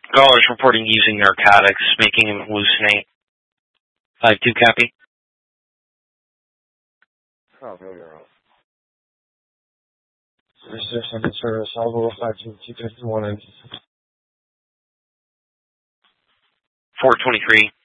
Callers reporting using narcotics, making him hallucinate. 5-2 copy. Copy, you're on. 3600 service, Alvo 52251 and 423.